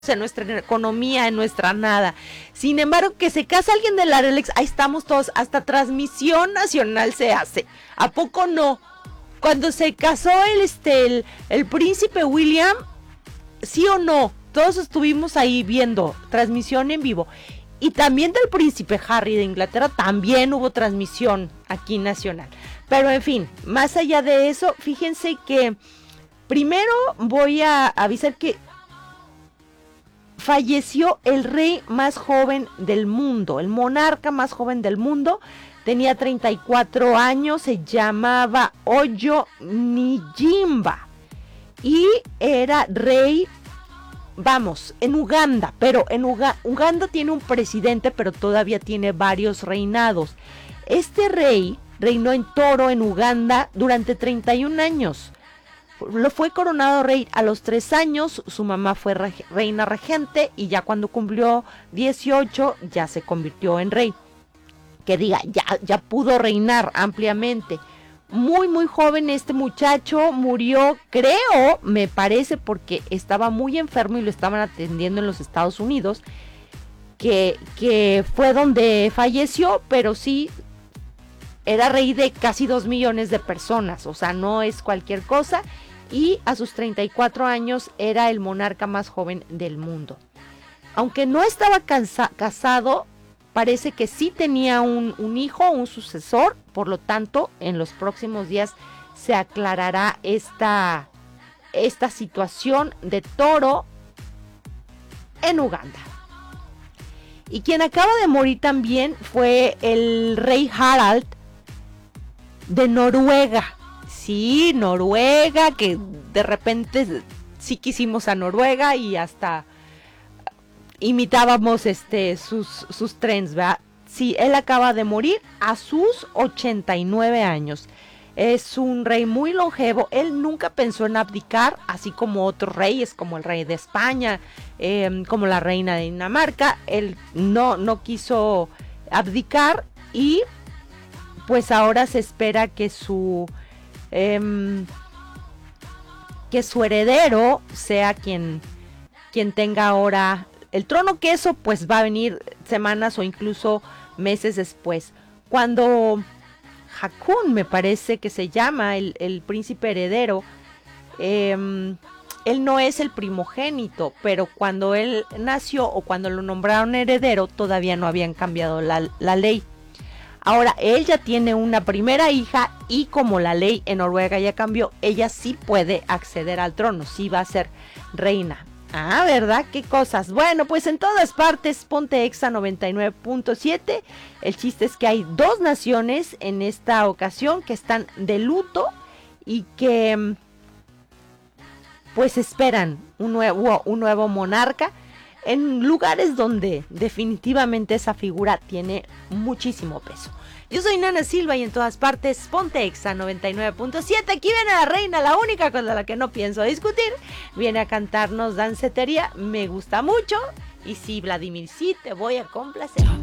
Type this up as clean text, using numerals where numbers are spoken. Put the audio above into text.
en nuestra economía, en nuestra nada. Sin embargo, que se casa alguien de la realeza, ahí estamos todos, hasta transmisión nacional se hace. ¿A poco no? Cuando se casó el príncipe William, ¿sí o no? Todos estuvimos ahí viendo transmisión en vivo. Y también del príncipe Harry de Inglaterra también hubo transmisión aquí nacional. Pero en fin, más allá de eso, fíjense que primero voy a avisar que falleció el rey más joven del mundo, el monarca más joven del mundo. Tenía 34 años, se llamaba Oyo Nyimba y era rey, vamos, en Uganda, pero en Uganda tiene un presidente, pero todavía tiene varios reinados. Este rey reinó en Toro, en Uganda, durante 31 años. Lo fue coronado rey a los 3 años, su mamá fue reina regente y ya cuando cumplió 18 ya se convirtió en rey. Que diga, ya pudo reinar ampliamente. Muy muy joven este muchacho, murió, creo, me parece, porque estaba muy enfermo y lo estaban atendiendo en los Estados Unidos, que fue donde falleció, pero sí era rey de casi 2 millones de personas, o sea, no es cualquier cosa. Y a sus 34 años era el monarca más joven del mundo. Aunque no estaba casado, parece que sí tenía un hijo, un sucesor. Por lo tanto, en los próximos días se aclarará esta situación de Toro en Uganda. Y quien acaba de morir también fue el rey Harald de Noruega. Sí, Noruega, que de repente sí quisimos a Noruega y hasta imitábamos sus trends, ¿verdad? Sí, él acaba de morir a sus 89 años. Es un rey muy longevo. Él nunca pensó en abdicar, así como otros reyes, como el rey de España, como la reina de Dinamarca. Él no quiso abdicar y pues ahora se espera que su heredero sea quien tenga ahora el trono, que eso pues va a venir semanas o incluso meses después. Cuando Haakon, me parece que se llama el príncipe heredero, él no es el primogénito, pero cuando él nació o cuando lo nombraron heredero todavía no habían cambiado la ley. Ahora, él ya tiene una primera hija y como la ley en Noruega ya cambió, ella sí puede acceder al trono, sí va a ser reina. Ah, ¿verdad? ¿Qué cosas? Bueno, pues en todas partes, Ponte Exa 99.7. El chiste es que hay 2 naciones en esta ocasión que están de luto y que pues esperan un nuevo monarca en lugares donde definitivamente esa figura tiene muchísimo peso. Yo soy Nana Silva y en todas partes Ponte Exa 99.7. Aquí viene la reina, la única con la que no pienso discutir. Viene a cantarnos Dancetería, me gusta mucho. Y sí, Vladimir, sí te voy a complacer.